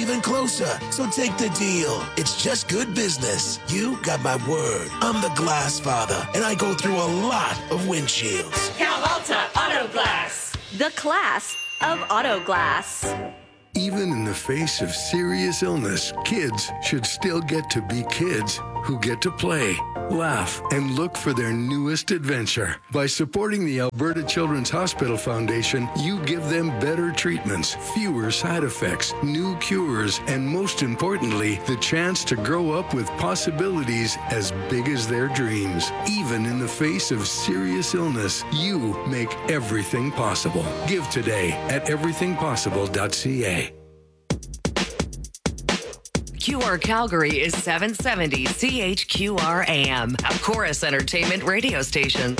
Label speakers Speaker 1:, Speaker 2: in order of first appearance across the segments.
Speaker 1: even closer. So take the deal. It's just good business. You got my word. I'm the Glass Father, and I go through a lot of windshields.
Speaker 2: Cal Alta Auto Glass.
Speaker 3: The class of auto glass.
Speaker 4: Even in the face of serious illness, kids should still get to be kids who get to play, laugh, and look for their newest adventure. By supporting the Alberta Children's Hospital Foundation, you give them better treatments, fewer side effects, new cures, and most importantly, the chance to grow up with possibilities as big as their dreams. Even in the face of serious illness, you make everything possible. Give today at everythingpossible.ca.
Speaker 5: QR Calgary is 770 CHQR AM, a Chorus Entertainment radio station.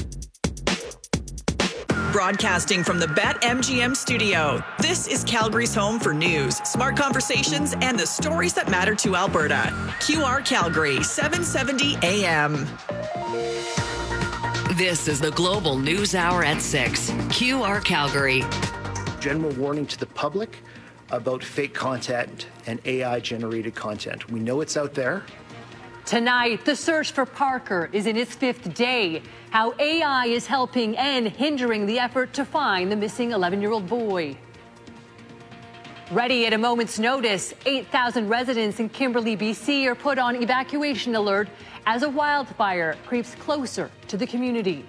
Speaker 6: Broadcasting from the BetMGM studio, this is Calgary's home for news, smart conversations, and the stories that matter to Alberta. QR Calgary, 770 AM.
Speaker 5: This is the Global News Hour at 6. QR Calgary.
Speaker 7: General warning to the public about fake content and AI-generated content. We know it's out there.
Speaker 8: Tonight, the search for Parker is in its 5th day. How AI is helping and hindering the effort to find the missing 11-year-old boy. Ready at a moment's notice, 8,000 residents in Kimberley, BC are put on evacuation alert as a wildfire creeps closer to the community.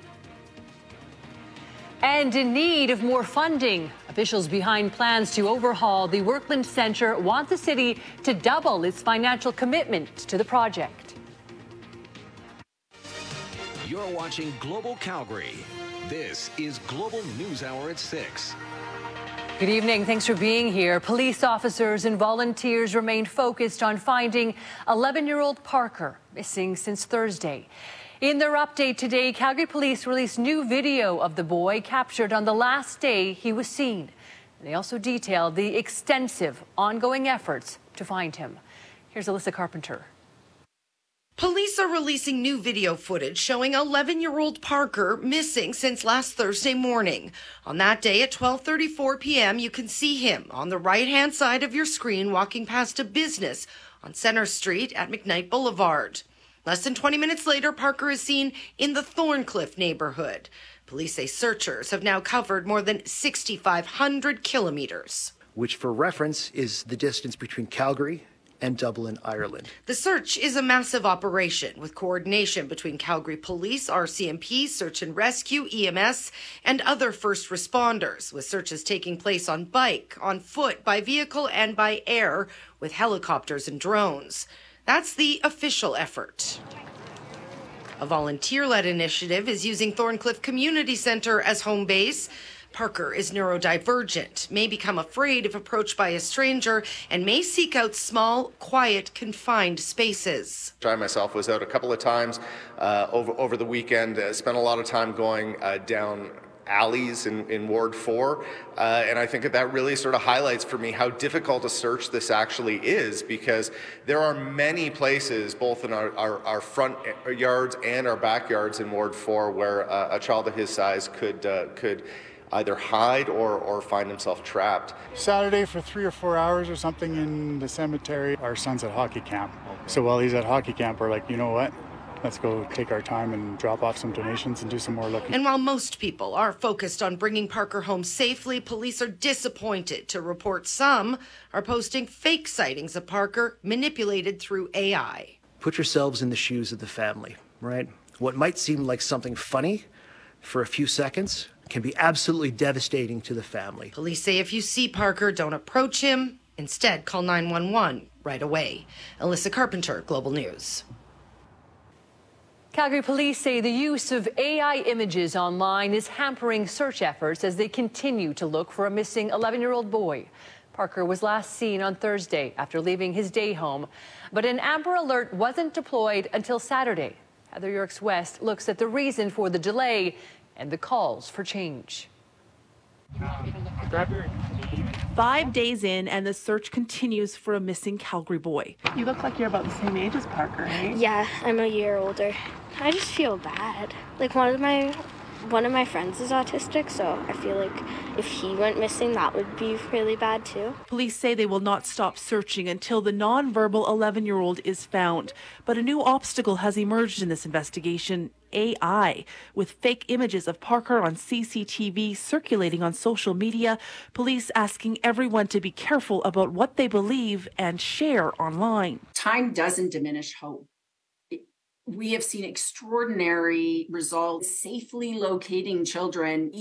Speaker 8: And in need of more funding, officials behind plans to overhaul the Workland Centre want the city to double its financial commitment to the project.
Speaker 9: You're watching Global Calgary. This is Global News Hour at 6.
Speaker 8: Good evening. Thanks for being here. Police officers and volunteers remain focused on finding 11-year-old Parker, missing since Thursday. In their update today, Calgary Police released new video of the boy captured on the last day he was seen. They also detailed the extensive ongoing efforts to find him. Here's Alyssa Carpenter.
Speaker 10: Police are releasing new video footage showing 11-year-old Parker missing since last Thursday morning. On that day at 12:34 p.m., you can see him on the right-hand side of your screen walking past a business on Centre Street at McKnight Boulevard. Less than 20 minutes later, Parker is seen in the Thorncliffe neighborhood. Police say searchers have now covered more than 6,500 kilometers.
Speaker 7: Which, for reference, is the distance between Calgary and Dublin, Ireland.
Speaker 10: The search is a massive operation with coordination between Calgary Police, RCMP, Search and Rescue, EMS, and other first responders, with searches taking place on bike, on foot, by vehicle, and by air, with helicopters and drones. That's the official effort. A volunteer-led initiative is using Thorncliffe Community Centre as home base. Parker is neurodivergent, may become afraid if approached by a stranger, and may seek out small, quiet, confined spaces.
Speaker 11: I myself was out a couple of times over the weekend, spent a lot of time going down alleys in Ward 4, and I think that really sort of highlights for me how difficult a search this actually is, because there are many places, both in our front yards and our backyards in Ward 4, where a child of his size could either hide or find himself trapped.
Speaker 12: Saturday for 3 or 4 hours or something in the cemetery. Our son's at hockey camp. So while he's at hockey camp, we're like, you know what? Let's go take our time and drop off some donations and do some more looking.
Speaker 10: And while most people are focused on bringing Parker home safely, police are disappointed to report some are posting fake sightings of Parker manipulated through AI.
Speaker 7: Put yourselves in the shoes of the family, right? What might seem like something funny for a few seconds can be absolutely devastating to the family.
Speaker 10: Police say if you see Parker, don't approach him. Instead, call 911 right away. Alyssa Carpenter, Global News.
Speaker 8: Calgary police say the use of AI images online is hampering search efforts as they continue to look for a missing 11-year-old boy. Parker was last seen on Thursday after leaving his day home, but an Amber Alert wasn't deployed until Saturday. Heather Yerkes West looks at the reason for the delay and the calls for change.
Speaker 13: 5 days in, and the search continues for a missing Calgary boy.
Speaker 14: You look like you're about the same age as Parker, right?
Speaker 15: Yeah, I'm a year older. I just feel bad. Like, one of my
Speaker 14: One of my friends is autistic, so I feel like if he went missing, that would be really bad too.
Speaker 13: Police say they will not stop searching until the nonverbal 11-year-old is found. But a new obstacle has emerged in this investigation: AI. With fake images of Parker on CCTV circulating on social media, police asking everyone to be careful about what they believe and share online.
Speaker 15: Time doesn't diminish hope. We have seen extraordinary results safely locating children